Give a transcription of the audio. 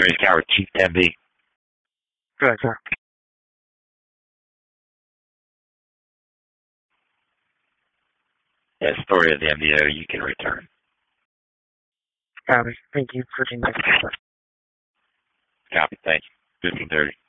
Green Coward, Chief MV. Good, sir. Yeah, story of the MVO, you can return. Copy. Thank you for taking my question. Copy, thank you. 1530.